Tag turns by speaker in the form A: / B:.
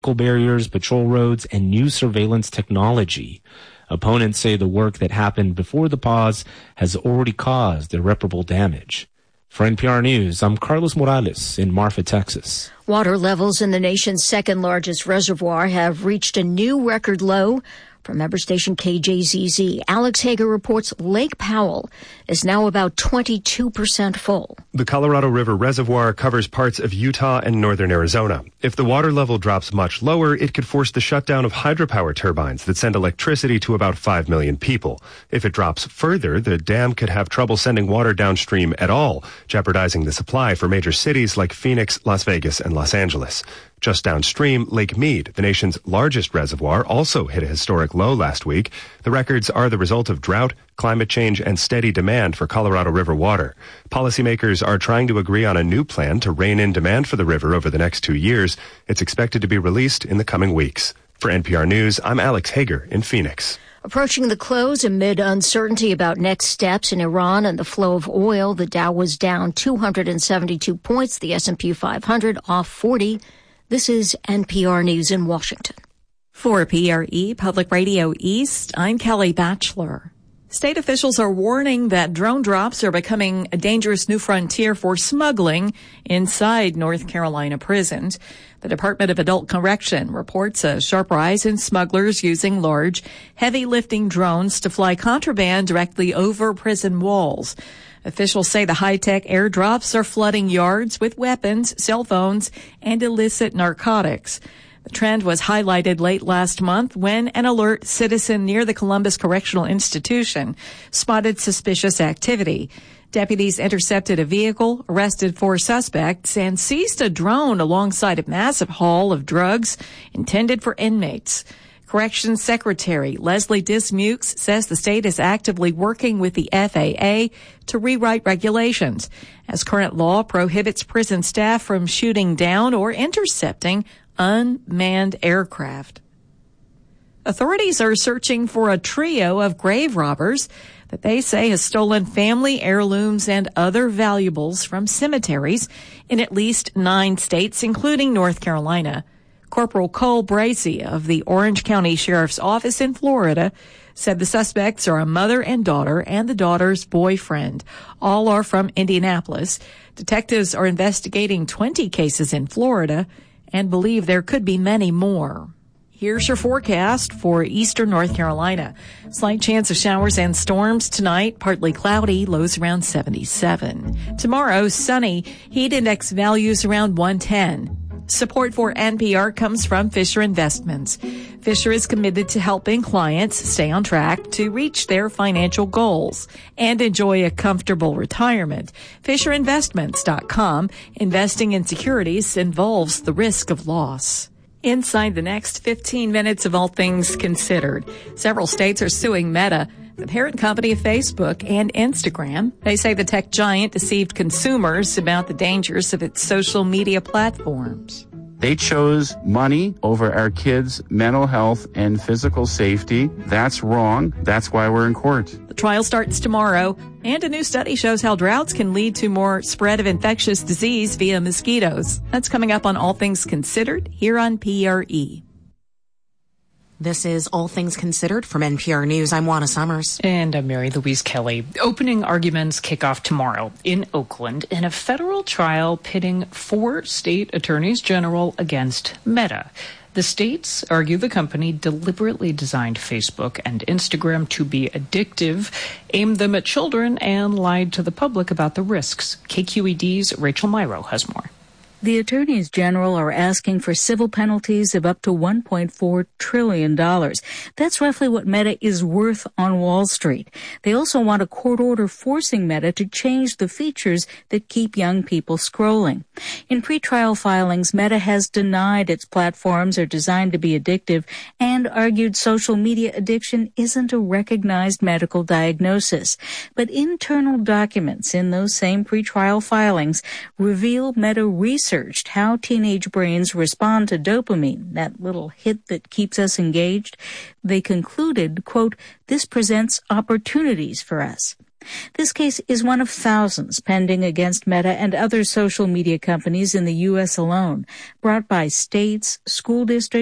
A: barriers, patrol roads, and new surveillance technology. Opponents say the work that happened before the pause has already caused irreparable damage. For NPR News, I'm Carlos Morales in Marfa, Texas.
B: Water levels in the nation's second largest reservoir have reached a new record low. From member station KJZZ, Alex Hager reports Lake Powell is now about 22% full.
C: The Colorado River Reservoir covers parts of Utah and northern Arizona. If the water level drops much lower, it could force the shutdown of hydropower turbines that send electricity to about 5 million people. If it drops further, the dam could have trouble sending water downstream at all, jeopardizing the supply for major cities like Phoenix, Las Vegas, and Los Angeles. Just downstream, Lake Mead, the nation's largest reservoir, also hit a historic low last week. The records are the result of drought, climate change, and steady demand for Colorado River water. Policymakers are trying to agree on a new plan to rein in demand for the river over the next 2 years. It's expected to be released in the coming weeks. For NPR News, I'm Alex Hager in Phoenix.
B: Approaching the close amid uncertainty about next steps in Iran and the flow of oil, the Dow was down 272 points, the S&P 500 off 40. This is NPR News in Washington.
D: For PRE Public Radio East, I'm Kelly Batchelor. State officials are warning that drone drops are becoming a dangerous new frontier for smuggling inside North Carolina prisons. The Department of Adult Correction reports a sharp rise in smugglers using large, heavy-lifting drones to fly contraband directly over prison walls. Officials say the high-tech airdrops are flooding yards with weapons, cell phones, and illicit narcotics. The trend was highlighted late last month when an alert citizen near the Columbus Correctional Institution spotted suspicious activity. Deputies intercepted a vehicle, arrested 4 suspects, and seized a drone alongside a massive haul of drugs intended for inmates. Corrections Secretary Leslie Dismukes says the state is actively working with the FAA to rewrite regulations, as current law prohibits prison staff from shooting down or intercepting unmanned aircraft. Authorities are searching for a trio of grave robbers that they say has stolen family heirlooms and other valuables from cemeteries in at least 9 states, including North Carolina. Corporal Cole Bracy of the Orange County Sheriff's Office in Florida said the suspects are a mother and daughter and the daughter's boyfriend. All are from Indianapolis. Detectives are investigating 20 cases in Florida and believe there could be many more. Here's your forecast for eastern North Carolina. Slight chance of showers and storms tonight, partly cloudy, lows around 77. Tomorrow, sunny, heat index values around 110. Support for NPR comes from Fisher Investments. Fisher is committed to helping clients stay on track to reach their financial goals and enjoy a comfortable retirement. FisherInvestments.com. Investing in securities involves the risk of loss. Inside the next 15 minutes of All Things Considered, several states are suing Meta, the parent company of Facebook and Instagram. They say the tech giant deceived consumers about the dangers of its social media platforms.
E: They chose money over our kids' mental health and physical safety. That's wrong. That's why we're in court.
D: The trial starts tomorrow, and a new study shows how droughts can lead to more spread of infectious disease via mosquitoes. That's coming up on All Things Considered here on PRE.
F: This is All Things Considered from NPR News. I'm Juana Summers.
G: And I'm Mary Louise Kelly. Opening arguments kick off tomorrow in Oakland in a federal trial pitting 4 state attorneys general against Meta. The states argue the company deliberately designed Facebook and Instagram to be addictive, aimed them at children, and lied to the public about the risks. KQED's Rachel Myrow has more.
H: The attorneys general are asking for civil penalties of up to $1.4 trillion. That's roughly what Meta is worth on Wall Street. They also want a court order forcing Meta to change the features that keep young people scrolling. In pretrial filings, Meta has denied its platforms are designed to be addictive and argued social media addiction isn't a recognized medical diagnosis. But internal documents in those same pretrial filings reveal Meta researched how teenage brains respond to dopamine, that little hit that keeps us engaged. They concluded, quote, "This presents opportunities for us." This case is one of thousands pending against Meta and other social media companies in the U.S. alone, brought by states, school districts,